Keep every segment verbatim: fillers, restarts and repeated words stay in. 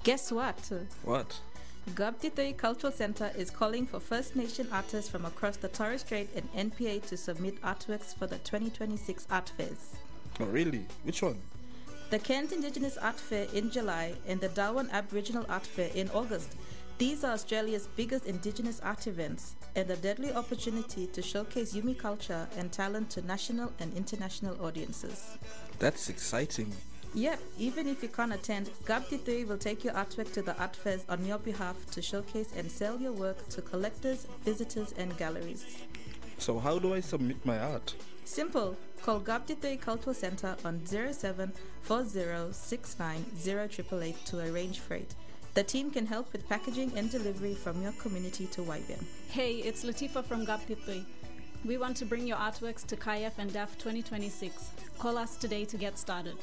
Guess what? What? Gabtitoi Cultural Center is calling for First Nation artists from across the Torres Strait and N P A to submit artworks for the twenty twenty-six Art Fairs. Oh, really? Which one? The Kent Indigenous Art Fair in July and the Darwin Aboriginal Art Fair in August. These are Australia's biggest Indigenous art events and a deadly opportunity to showcase Yumi culture and talent to national and international audiences. That's exciting. Yep, even if you can't attend, Gabtitui will take your artwork to the art fairs on your behalf to showcase and sell your work to collectors, visitors, and galleries. So how do I submit my art? Simple. Call Gabtitui Cultural Center on zero seven four zero six nine zero eight eight eight to arrange freight. The team can help with packaging and delivery from your community to Y B N. Hey, it's Latifa from Gabtitui. We want to bring your artworks to K I F and D A F twenty twenty-six. Call us today to get started.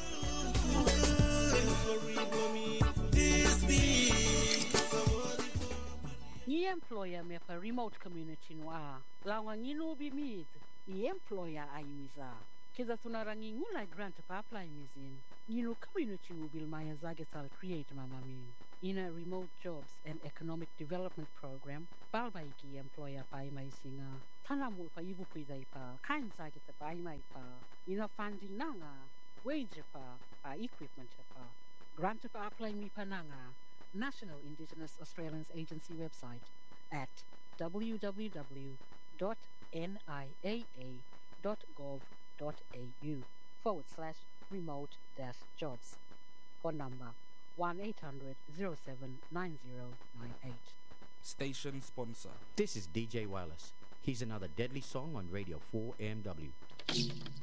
Ni employer me pa remote community noa. Lawa ngino bi mid. Ni employer ayimiza. Keza tunarangi ngula grant pa apply mizin. Ngino community ubil maya zagetal create mama min. In a remote jobs and economic development program, balbaiki employer pa imaisinga. Tanamul pa ivu pidai pa. Kain zageta pa imai pa. Ina funding nanga. Wage pa. Pa equipment pa. Grant pa apply mi pa nanga. National Indigenous Australians Agency website at w w w dot n i a a dot gov dot a u forward slash remote dash jobs. Phone number one eight hundred zero seven nine zero nine eight. Station sponsor. This is D J Wireless. Here's another deadly song on Radio four A M W.